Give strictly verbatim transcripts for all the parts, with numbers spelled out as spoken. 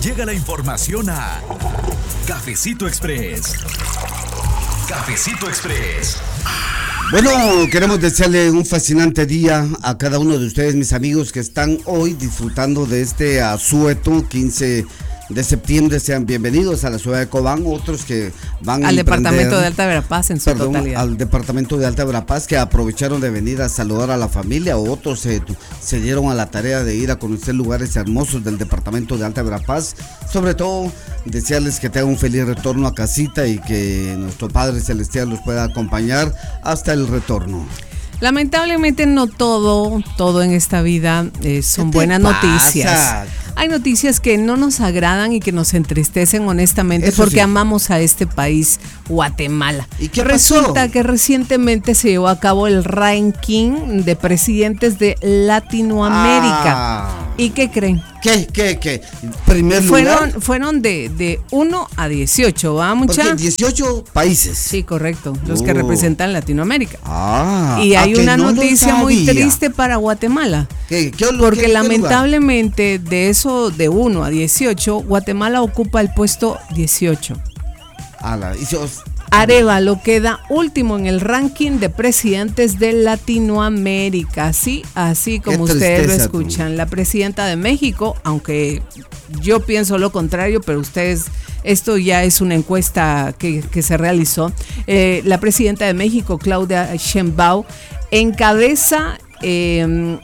llega la información a Cafecito Express. Cafecito Express. Bueno, queremos desearle un fascinante día a cada uno de ustedes, mis amigos, que están hoy disfrutando de este asueto quince de septiembre. Sean bienvenidos a la ciudad de Cobán, otros que van al departamento de Alta Verapaz en su perdón, totalidad. Al departamento de Alta Verapaz, que aprovecharon de venir a saludar a la familia, o otros se, se dieron a la tarea de ir a conocer lugares hermosos del departamento de Alta Verapaz. Sobre todo, desearles que tengan un feliz retorno a casita y que nuestro Padre Celestial los pueda acompañar hasta el retorno. Lamentablemente no todo, todo en esta vida eh, son buenas pasa? noticias. Hay noticias que no nos agradan y que nos entristecen honestamente. Eso porque sí. Amamos a este país, Guatemala. ¿Y qué Resulta pasó? que recientemente se llevó a cabo el ranking de presidentes de Latinoamérica. Ah. ¿Y qué creen? ¿Qué, qué, qué? ¿Primer fueron, lugar? Fueron de, de uno a dieciocho, ¿va, mucha? Porque dieciocho países. Sí, correcto, los oh. que representan Latinoamérica. Ah, y hay una no noticia muy triste para Guatemala. ¿Qué, qué, porque qué, lamentablemente qué de eso de uno a dieciocho, Guatemala ocupa el puesto dieciocho. Ala, y se os... Arévalo queda último en el ranking de presidentes de Latinoamérica, sí, así como ustedes lo escuchan. Tú. La presidenta de México, aunque yo pienso lo contrario, pero ustedes, esto ya es una encuesta que, que se realizó, eh, la presidenta de México, Claudia Sheinbaum, encabeza Eh,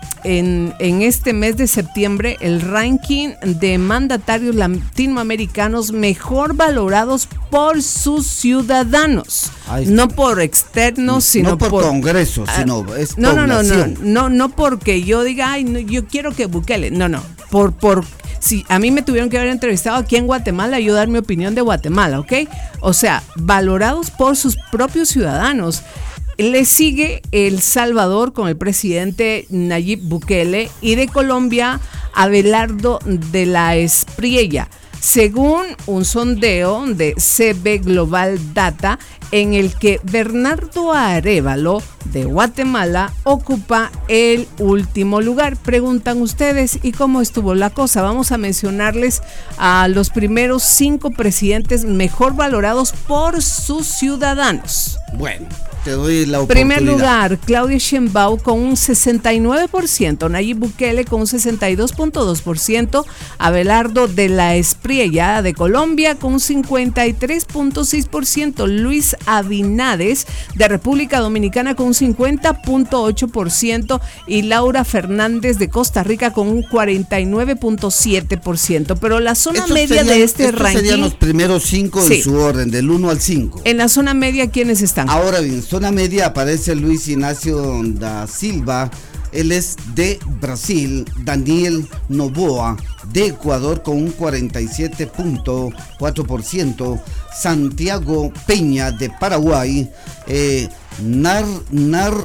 en, en este mes de septiembre el ranking de mandatarios latinoamericanos mejor valorados por sus ciudadanos. Ay, no por externos, sino no por, por congreso, ah, sino es no, no, no, no, no, no, no porque yo diga, ay, no, yo quiero que Bukele, no, no, por, por, si a mí me tuvieron que haber entrevistado aquí en Guatemala, yo dar mi opinión de Guatemala, ¿ok? O sea, valorados por sus propios ciudadanos. Le sigue El Salvador con el presidente Nayib Bukele y de Colombia Abelardo de la Espriella, según un sondeo de C B Global Data en el que Bernardo Arévalo de Guatemala ocupa el último lugar. Preguntan ustedes, ¿y cómo estuvo la cosa? Vamos a mencionarles a los primeros cinco presidentes mejor valorados por sus ciudadanos. Bueno, te doy la oportunidad. Primer lugar, Claudia Sheinbaum con un sesenta y nueve por ciento, Nayib Bukele con un sesenta y dos punto dos por ciento, Abelardo de la Espriella de Colombia con un cincuenta y tres punto seis por ciento, Luis Abinader de República Dominicana con un cincuenta punto ocho por ciento y Laura Fernández de Costa Rica con un cuarenta y nueve punto siete por ciento. Pero la zona estos media serían, de este ranking serían los primeros cinco sí. en su orden, del uno al cinco. En la zona media, ¿quiénes están? Ahora bien, zona media aparece Luis Ignacio da Silva, él es de Brasil, Daniel Noboa de Ecuador con un cuarenta y siete punto cuatro por ciento, Santiago Peña de Paraguay, eh, Nar, Nar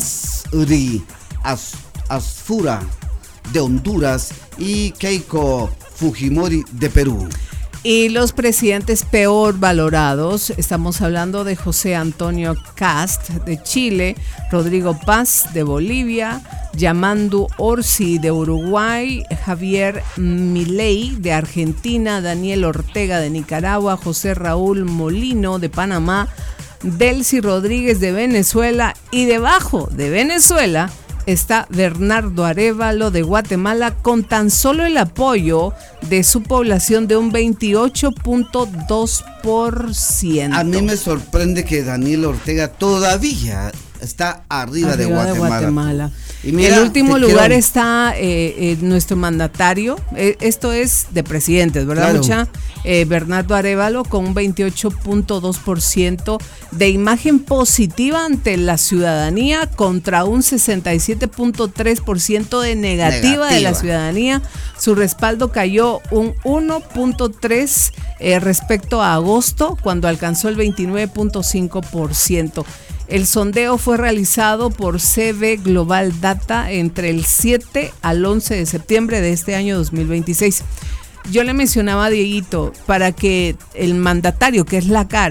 Nasri As, Asfura de Honduras y Keiko Fujimori de Perú. Y los presidentes peor valorados, estamos hablando de José Antonio Kast de Chile, Rodrigo Paz de Bolivia, Yamandu Orsi de Uruguay, Javier Milei de Argentina, Daniel Ortega de Nicaragua, José Raúl Molino de Panamá, Delcy Rodríguez de Venezuela y debajo de Venezuela está Bernardo Arévalo de Guatemala con tan solo el apoyo de su población de un veintiocho punto dos por ciento. A mí me sorprende que Daniel Ortega todavía está arriba, arriba de Guatemala. De Guatemala. Y mira, el último lugar quiero... está eh, eh, nuestro mandatario, eh, esto es de presidentes, ¿verdad, claro. mucha? Eh, Bernardo Arévalo con un veintiocho punto dos por ciento de imagen positiva ante la ciudadanía contra un sesenta y siete punto tres por ciento de negativa, negativa de la ciudadanía. Su respaldo cayó un uno punto tres por ciento eh, respecto a agosto, cuando alcanzó el veintinueve punto cinco por ciento. El sondeo fue realizado por C B Global Data entre el siete al once de septiembre de este año dos mil veintiséis. Yo le mencionaba a Dieguito, para que el mandatario, que es la cara,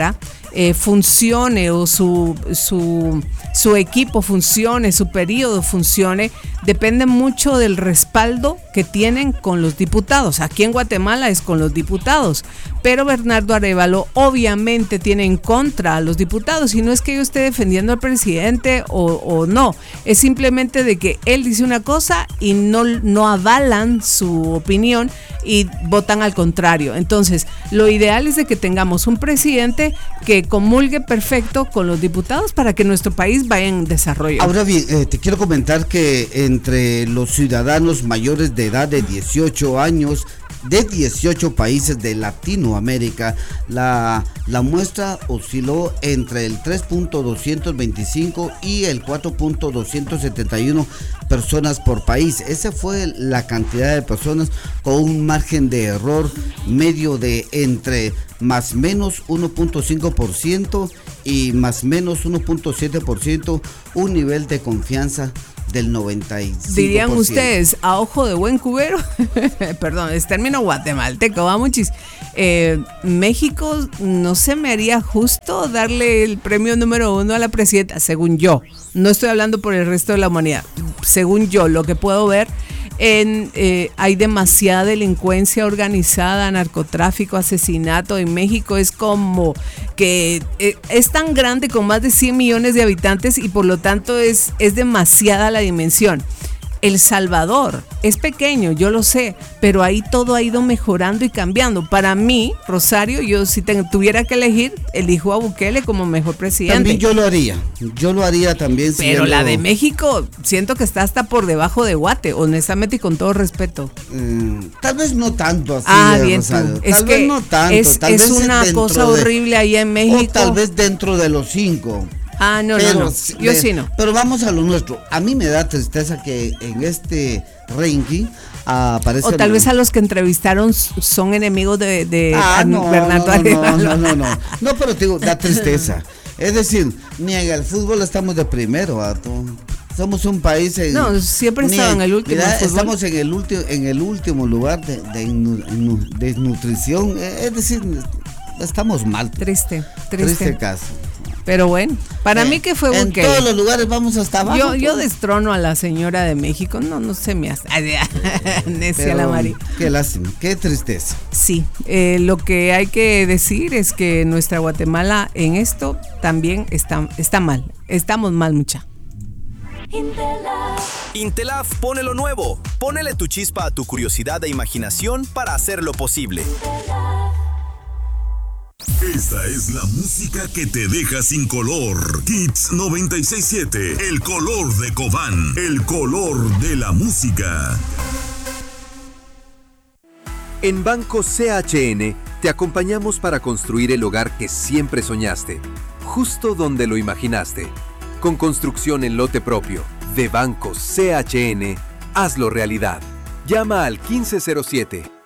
eh, funcione o su, su, su equipo funcione, su periodo funcione, depende mucho del respaldo que tienen con los diputados. Aquí en Guatemala es con los diputados, pero Bernardo Arévalo obviamente tiene en contra a los diputados, y no es que yo esté defendiendo al presidente o, o no, es simplemente de que él dice una cosa y no, no avalan su opinión y votan al contrario. Entonces, lo ideal es de que tengamos un presidente que comulgue perfecto con los diputados para que nuestro país vaya en desarrollo. Ahora bien, eh, te quiero comentar que entre los ciudadanos mayores de edad de dieciocho años de dieciocho países de Latinoamérica, la, la muestra osciló entre el tres punto doscientos veinticinco y el cuatro punto doscientos setenta y uno personas por país. Esa fue la cantidad de personas, con un margen de error medio de entre más menos uno punto cinco por ciento y más menos uno punto siete por ciento, un nivel de confianza del noventa y cinco por ciento. Dirían ustedes, a ojo de buen cubero, perdón, es término guatemalteco, va muchis. Eh, México no se me haría justo darle el premio número uno a la presidenta, según yo. No estoy hablando por el resto de la humanidad. Según yo, lo que puedo ver, en, eh, hay demasiada delincuencia organizada, narcotráfico, asesinato en México. Es como que eh, es tan grande, con más de cien millones de habitantes, y por lo tanto es, es demasiada la dimensión. El Salvador es pequeño, yo lo sé, pero ahí todo ha ido mejorando y cambiando. Para mí, Rosario, yo si te, tuviera que elegir, elijo a Bukele como mejor presidente. También yo lo haría, yo lo haría también. Pero siendo... la de México, siento que está hasta por debajo de Guate, honestamente y con todo respeto. Mm, tal vez no tanto así, ah, eh, bien, Rosario. es Tal que vez no tanto, es, tal es vez una cosa de, horrible ahí en México. O tal vez dentro de los cinco. Ah, no, pero, no, no, yo de, sí no. Pero vamos a lo nuestro. A mí me da tristeza que en este ranking aparece... O tal vez a los que entrevistaron son enemigos de, de ah, no, Bernardo no, Arévalo. no, no, no, no. No, pero te digo, da tristeza. Es decir, ni en el fútbol estamos de primero, vato. Somos un país en, no, siempre estaba en el último. Mira, estamos en el último, en el último lugar de, de, de nutrición. Es decir, estamos mal. Triste, triste. Triste caso. Pero bueno, para eh, mí que fue en Bukele. todos los lugares vamos hasta abajo. Yo, yo destrono a la señora de México. No, no se me hace. Necia Pero, la Mari. Qué lástima, qué tristeza. Sí, eh, lo que hay que decir es que nuestra Guatemala en esto también está, está mal. Estamos mal, mucha. Intelaf pone lo nuevo. Pónele tu chispa a tu curiosidad e imaginación para hacerlo posible. Esta es la música que te deja sin color. Kids noventa y seis punto siete, el color de Cobán, el color de la música. En Banco C H N te acompañamos para construir el hogar que siempre soñaste, justo donde lo imaginaste. Con construcción en lote propio, de Banco C H N, hazlo realidad. Llama al quince cero siete.